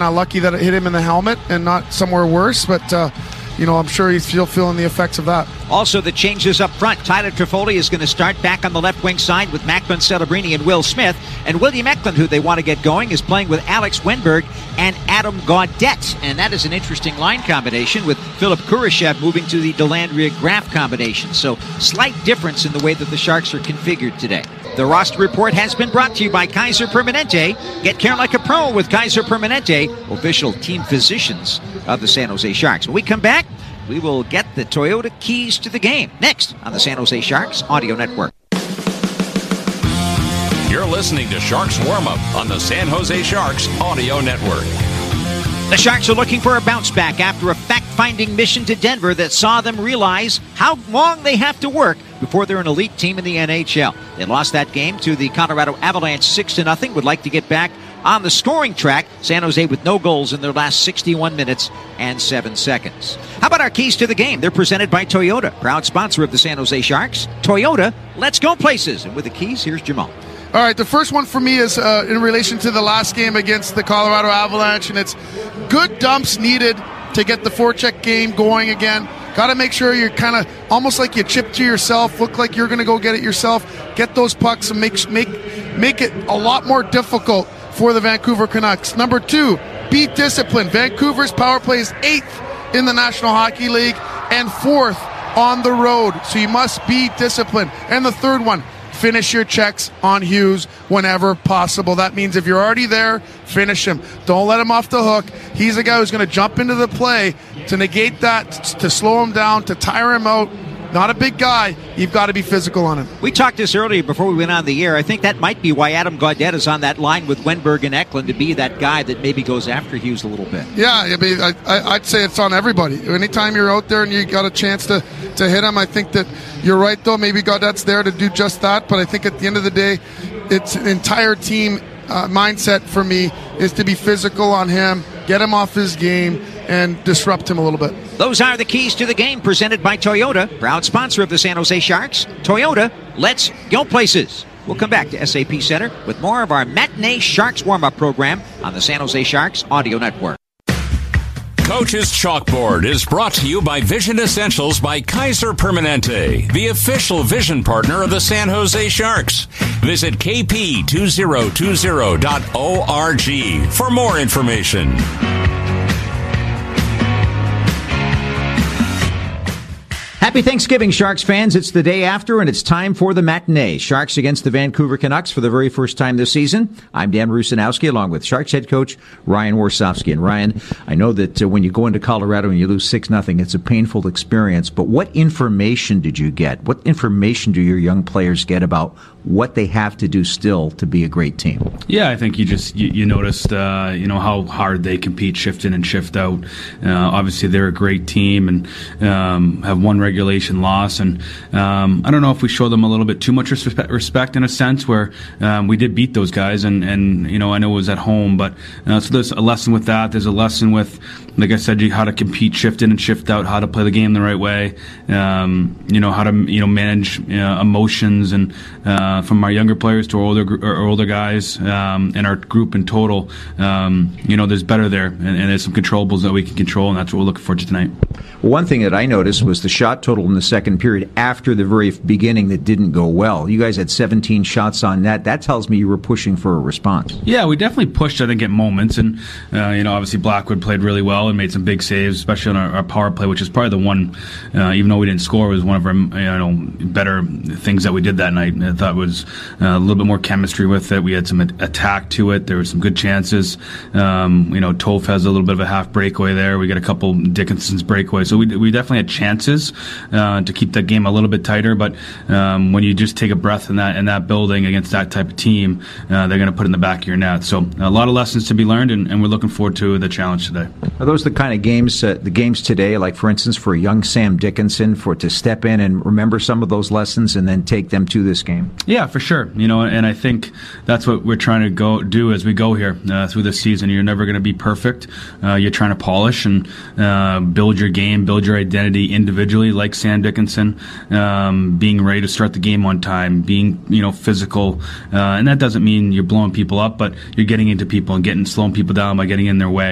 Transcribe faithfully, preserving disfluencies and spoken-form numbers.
kind of lucky that it hit him in the helmet and not somewhere worse, but uh, you know, I'm sure he's still feeling the effects of that. Also, the changes up front. Tyler Toffoli is going to start back on the left wing side with Macklin Celebrini and Will Smith. And William Eklund, who they want to get going, is playing with Alex Wenberg and Adam Gaudette. And that is an interesting line combination with Philip Kurashev moving to the Delandria Graf combination. So, slight difference in the way that the Sharks are configured today. The roster report has been brought to you by Kaiser Permanente. Get care like a pro with Kaiser Permanente, official team physicians of the San Jose Sharks. When we come back, we will get the Toyota keys to the game next on the San Jose Sharks Audio Network. You're listening to Sharks Warm-Up on the San Jose Sharks Audio Network. The Sharks are looking for a bounce back after a fact-finding mission to Denver that saw them realize how long they have to work before they're an elite team in the N H L. They lost that game to the Colorado Avalanche six to nothing. Would like to get back on the scoring track. San Jose with no goals in their last sixty-one minutes and seven seconds. How about our keys to the game? They're presented by Toyota, proud sponsor of the San Jose Sharks. Toyota, let's go places. And with the keys, here's Jamal. All right, the first one for me is uh, in relation to the last game against the Colorado Avalanche, and it's good dumps needed to get the forecheck game going again. Got to make sure you're kind of almost like you chip to yourself, look like you're going to go get it yourself, get those pucks and make make make it a lot more difficult for the Vancouver Canucks. Number two, be disciplined. Vancouver's power play is eighth in the National Hockey League and fourth on the road, so you must be disciplined. And the third one, finish your checks on Hughes whenever possible. That means if you're already there, finish him. Don't let him off the hook. He's a guy who's going to jump into the play to negate that, to slow him down, to tire him out. Not a big guy. You've got to be physical on him. We talked this earlier before we went on the air. I think that might be why Adam Gaudette is on that line with Wenberg and Eklund, to be that guy that maybe goes after Hughes a little bit. Yeah, I mean, I, I, I'd say it's on everybody. Anytime you're out there and you got a chance to, to hit him, I think that you're right, though. Maybe Gaudette's there to do just that. But I think at the end of the day, it's an entire team uh, mindset for me is to be physical on him, get him off his game, and disrupt him a little bit. Those are the keys to the game presented by Toyota, proud sponsor of the San Jose Sharks. Toyota, let's go places. We'll come back to S A P Center with more of our matinee Sharks warm-up program on the San Jose Sharks Audio Network. Coach's Chalkboard is brought to you by Vision Essentials by Kaiser Permanente, the official vision partner of the San Jose Sharks. Visit k p two zero two zero dot org for more information. Happy Thanksgiving, Sharks fans. It's the day after, and it's time for the matinee. Sharks against the Vancouver Canucks for the very first time this season. I'm Dan Rusanowski, along with Sharks head coach Ryan Warsofsky. And Ryan, I know that uh, when you go into Colorado and you lose six nothing, it's a painful experience. But what information did you get? What information do your young players get about what they have to do still to be a great team? Yeah, I think you just you, you noticed uh, you know how hard they compete shift in and shift out. Uh, obviously, they're a great team and um, have one regulation loss, and um, I don't know if we show them a little bit too much respect, respect in a sense where um, we did beat those guys, and, and you know I know it was at home, but uh, so there's a lesson with that. There's a lesson with, like I said, how to compete shift in and shift out, how to play the game the right way, um, you know how to you know manage uh, emotions and. Uh, from our younger players to our older our older guys um, and our group in total, um, you know, there's better there, and, and there's some controllables that we can control, and that's what we're looking for tonight. Well, one thing that I noticed was the shot total in the second period after the very beginning that didn't go well. You guys had seventeen shots on net. That tells me you were pushing for a response. Yeah, we definitely pushed, I think, at moments, and uh, you know, obviously Blackwood played really well and made some big saves, especially on our, our power play, which is probably the one, uh, even though we didn't score, was one of our you know better things that we did that night. I thought was uh, a little bit more chemistry with it. We had some attack to it. There were some good chances. Um, you know, Toph has a little bit of a half breakaway there. We got a couple Dickinson's breakaways. So we we definitely had chances uh, to keep that game a little bit tighter. But um, when you just take a breath in that in that building against that type of team, uh, they're going to put it in the back of your net. So a lot of lessons to be learned, and, and we're looking forward to the challenge today. Are those the kind of games, uh, the games today, like for instance for a young Sam Dickinson, for to step in and remember some of those lessons and then take them to this game? Yeah, for sure. You know, and I think that's what we're trying to go do as we go here uh, through this season. You're never going to be perfect. Uh, you're trying to polish and uh, build your game, build your identity individually, like Sam Dickinson, um, being ready to start the game on time, being you know physical, uh, and that doesn't mean you're blowing people up, but you're getting into people and getting slowing people down by getting in their way.